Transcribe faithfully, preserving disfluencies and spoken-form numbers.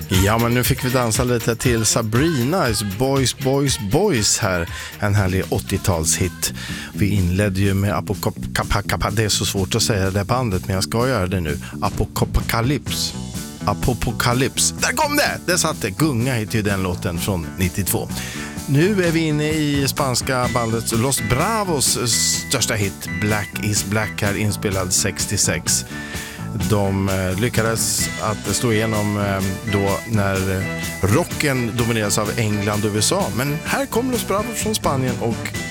Ja, men nu fick vi dansa lite till Sabrina's Boys, Boys, Boys här. En härlig åttiotalshit. Vi inledde ju med Apocalypse. Det är så svårt att säga det bandet, men jag ska göra det nu. Apocalypse. Apocalypse. Där kom det! Det satt det. Gunga hit ju den låten från nittiotvå. Nu är vi inne i spanska bandet Los Bravos största hit, Black is Black, här inspelad sextiosex. De lyckades att stå igenom då när rocken domineras av England och U S A. Men här kommer Los Bravos från Spanien och